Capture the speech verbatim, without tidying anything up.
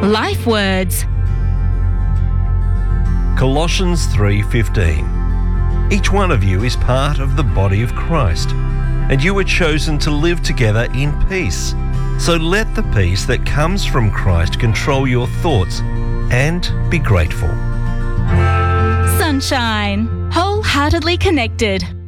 Life words. Colossians three fifteen. Each one of you is part of the body of Christ, and you were chosen to live together in peace. So let the peace that comes from Christ control your thoughts and be grateful. Sunshine. Wholeheartedly connected.